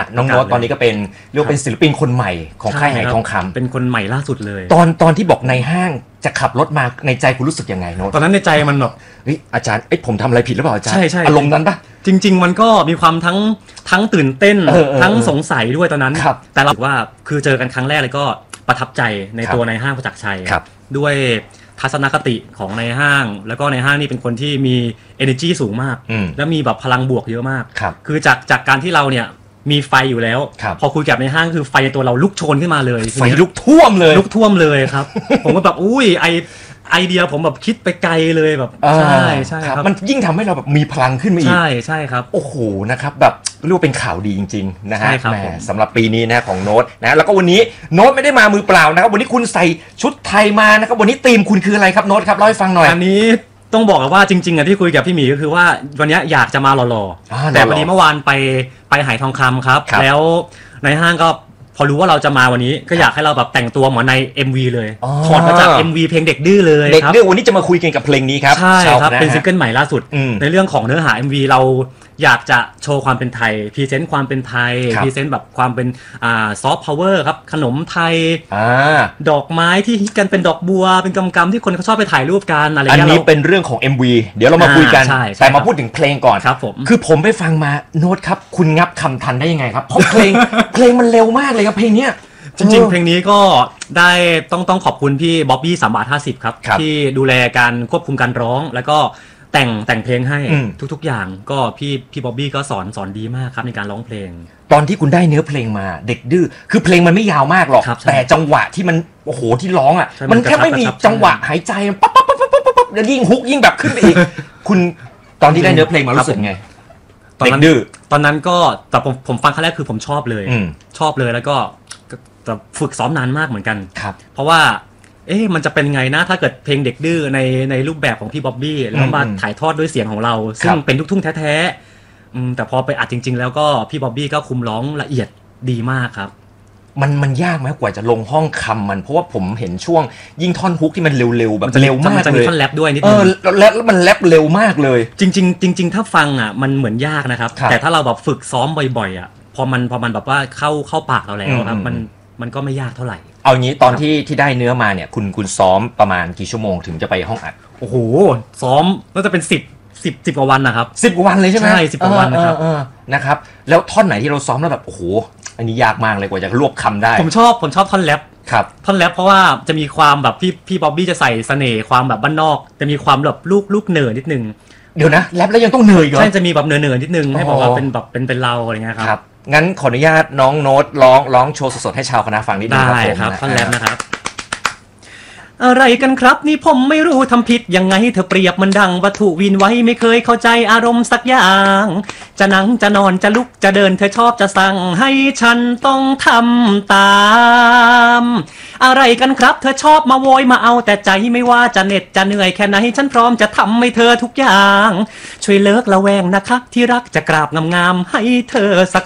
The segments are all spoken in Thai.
น้องโน้ตตอนนี้ก็เป็นเรียกว่าเป็นศิลปินคนใหม่ของค่ายไหทองคำเป็นคนใหม่ล่าสุดเลยตอนที่บอกในห้างจะขับรถมาในใจคุณรู้สึกยังไงโน้ตตอนนั้นในใจมันแบบอาจารย์ผมทำอะไรผิดหรือเปล่าอาจารย์ใช่อารมณ์นั้นปะจริงๆมันก็มีความทั้งตื่นเต้นทั้งสงสัยด้วยตอนนั้นแต่เราว่าคือเจอกันครั้งแรกเลยก็ประทับใจในตัวในห้างประจักษ์ชัยด้วยทัศนคติของในห้างแล้วก็ในห้างนี่เป็นคนที่มี energy สูงมากแล้วมีแบบพลังบวกเยอะมากคือจากการที่เราเนี่ยมีไฟอยู่แล้วพอคุยกับในห้างคือไฟในตัวเราลุกโชนขึ้นมาเลยไฟลุกท่วมเลยครับ ผมก็แบบอุ้ยไอเดียผมแบบคิดไปไกลเลยแบบใช่ครับมันยิ่งทำให้เราแบบมีพลังขึ้นมาอีกใช่ครับโอ้โหนะครับแบบเรียกว่าเป็นข่าวดีจริงๆนะฮะแหมสำหรับปีนี้นะของโน้ตนะแล้วก็วันนี้โน้ตไม่ได้มามือเปล่านะครับวันนี้คุณใส่ชุดไทยมานะครับวันนี้ธีมคุณคืออะไรครับโน้ตครับเล่าให้ฟังหน่อยอันนี้ต้องบอกว่าจริงๆที่คุยกับพี่หมีก็คือว่าวันนี้อยากจะมาหล่อๆแต่วันนี้เมื่อวานไปไหทองคำครับแล้วในห้างก็พอรู้ว่าเราจะมาวันนี้ก็อยากให้เราแบบแต่งตัวเหมือนใน MV เลยถอดมาจาก MV เพลงเด็กดื้อเลยเด็กดื้อวันนี้จะมาคุยกันกับเพลงนี้ครับใช่ครับเป็นซิงเกิลใหม่ล่าสุดในเรื่องของเนื้อหา MV เราอยากจะโชว์ความเป็นไทยพรีเซนต์ความเป็นไทยพรีเซนต์แบบความเป็นซอฟต์พาวเวอร์ครับขนมไทยดอกไม้ที่ฮิตกันเป็นดอกบัวเป็นกำที่คนเขาชอบไปถ่ายรูปกันอะไรอย่างเงี้ยอันนี้เป็นเรื่องของ MV เดี๋ยวเรามาคุยกันแต่มาพูดถึงเพลงก่อนครับผมคือผมไปฟังมาโน้ตครับคุณงับคำทันได้ยังไงครับเพราะเพลงมันเร็วมากเลยครับเพลงเนี้ยจริงๆเพลงนี้ก็ได้ต้องขอบคุณพี่บ๊อบบี้3.50 ครับที่ดูแลการควบคุมการร้องแล้วก็แต่งเพลงให้ทุกๆอย่างก็พี่บ๊อบบี้ก็สอนดีมากครับในการร้องเพลงตอนที่คุณได้เนื้อเพลงมาเด็กดื้อคือเพลงมันไม่ยาวมากหรอกแต่จังหวะที่มันโอ้โหที่ร้องอ่ะมันแค่ไม่มีจังหวะหายใจปั๊บแล้วยิ่งฮุกยิ่งแบบขึ้นไปอีกคุณตอนที่ได้เนื้อเพลงมารู้สึกไงเด็กดื้อตอนนั้นก็แต่ผมฟังครั้งแรกคือผมชอบเลยแล้วก็ฝึกซ้อมนานมากเหมือนกันเพราะว่ามันจะเป็นไงนะถ้าเกิดเพลงเด็กดื้อในรูปแบบของพี่บ๊อบบี้แล้วมาถ่ายทอดด้วยเสียงของเราซึ่งเป็นลูกทุ่งแท้ๆแต่พอไปอัดจริงๆแล้วก็พี่บ๊อบบี้ก็คุมร้องละเอียดดีมากครับมันยากไหมกว่าจะลงห้องคำมันเพราะว่าผมเห็นช่วงยิ่งท่อนฮุกที่มันเร็วๆแบบเร็วมากเลยจะมีท่อนแรปด้วยนิดนึงแล้วมันแรปเร็วมากเลยจริงถ้าฟังอ่ะมันเหมือนยากนะครับแต่ถ้าเราแบบฝึกซ้อมบ่อยๆอ่ะพอมันแบบว่าเข้าปากเราแล้วครับมันก็ไม่ยากเท่าไหร่เอางี้ตอนที่ได้เนื้อมาเนี่ยคุณซ้อมประมาณกี่ชั่วโมงถึงจะไปห้องอัดโอ้โหซ้อมน่าจะเป็น10กว่าวันนะครับ 10กว่าวันเลยใช่ไหมใช่10กว่าวันนะครับแล้วท่อนไหนที่เราซ้อมแล้วแบบโอ้โหอันนี้ยากมากเลยกว่าจะรวบคำได้ผมชอบท่อนแรปครับท่อนแรปเพราะว่าจะมีความแบบพี่บ๊อบบี้จะใส่เสน่ห์ความแบบบ้านนอกจะมีความแบบลูกเหนือนิดนึงเดี๋ยวนะแรปแล้วยังต้องเหนื่อยเหรอใช่จะมีแบบเหนือนิดนึงให้บอกว่าเป็นแบบเป็นเราอะไรเงี้ยครับงั้นขออนุญาตน้องโน้ตร้องโชว์สดๆให้ชาวคณะฟังนิดนึงครับผมท่อนแรปนะครับอะไรกันครับนี่ผมไม่รู้ทำผิดยังไงเธอเปรียบมันดังวัตถุวินไว้ไม่เคยเข้าใจอารมณ์สักอย่างจะนั่งจะนอนจะลุกจะเดินเธอชอบจะสั่งให้ฉันต้องทำตามอะไรกันครับเธอชอบมาโวยมาเอาแต่ใจไม่ว่าจะเหน็ดจะเหนื่อยแค่ไหนฉันพร้อมจะทำให้เธอทุกอย่างช่วยเลิกละแวงนะคะที่รักจะกราบงามๆให้เธอสัก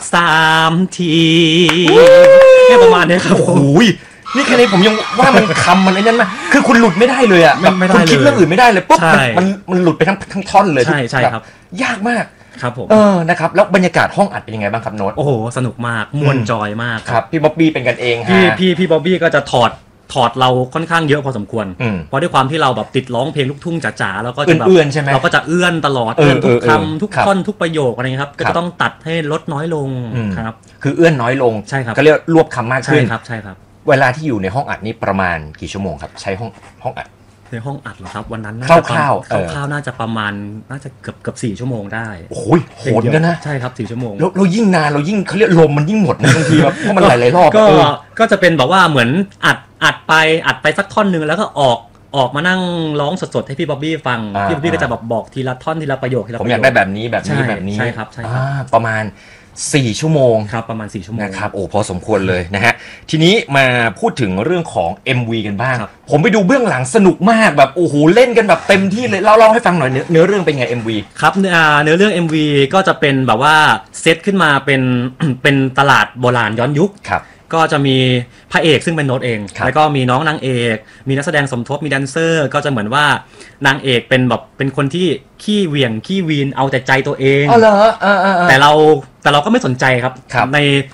3 ทีประมาณนี้ครับโอ้ยนี่แค่นี้ผมยังว่ามันคำมันไอ้นั่นนะคือคุณหลุดไม่ได้เลยอ่ะคุณคิดเรื่องอื่นไม่ได้เลยปุ๊บมันหลุดไปทั้งท่อนเลยใช่ครับยากมากครับผมนะครับแล้วบรรยากาศห้องอัดเป็นยังไงบ้างครับโน้ตโอ้โหสนุกมากม่วนจอยมากครับพี่บ๊อบบี้เป็นกันเองพี่บ๊อบบี้ก็จะถอดเราค่อนข้างเยอะพอสมควรเพราะด้วยความที่เราแบบติดร้องเพลงลูกทุ่งจ๋าๆแล้วก็จะแบบเราก็จะเอื้อนตลอดเอื้อนทุกคำทุกท่อนทุกประโยคอะไรเงี้ยครับก็จะต้องตัดให้ลดน้อยลงครับคือเอื้อนน้อยลงใช่ครับก็เรียกรวบคำมากขึ้นใช่ครับเวลาที่อยู่ในห้องอัดนี่ประมาณกี่ชั่วโมงครับใช้ห้องอัดในห้องอัดเหรอครับวันนั้นคร่าวๆน่าจะประมาณน่าจะเกือบ4 ชั่วโมงได้โอ้ยโหดกันนะใช่ครับ4 ชั่วโมงเรายิ่งนานเรายิ่งเขาเรียกลมมันยิ่งหมดบางทีแบบเพราะมันหลายรอบก็จะเป็นแบบว่าเหมือนอัดไปสักท่อนนึงแล้วก็ออกมานั่งร้องสดๆให้พี่บ๊อบบี้ฟังพี่บ๊อบบี้ก็จะบอกทีละท่อนทีละประโยคผมอยากได้แบบนี้ใช่ครับประมาณ4 ชั่วโมงครับประมาณ4 ชั่วโมงนะครับโอ้พอสมควรเลยนะฮะทีนี้มาพูดถึงเรื่องของ MV กันบ้างผมไปดูเบื้องหลังสนุกมากแบบโอ้โหเล่นกันแบบเต็มที่เลยเล่าให้ฟังหน่อยเนื้อเรื่องเป็นไง MV ครับเนื้อเรื่อง MV ก็จะเป็นแบบว่าเซตขึ้นมาเป็นตลาดโบราณย้อนยุคก็จะมีพระเอกซึ่งเป็นโน้ตเองแล้วก็มีน้องนางเอกมีนักแสดงสมทบมีแดนเซอร์ก็จะเหมือนว่านางเอกเป็นคนที่ขี้เหวี่ยงขี้วีนเอาแต่ใจตัวเองอ๋อเหรอแต่เราก็ไม่สนใจครับ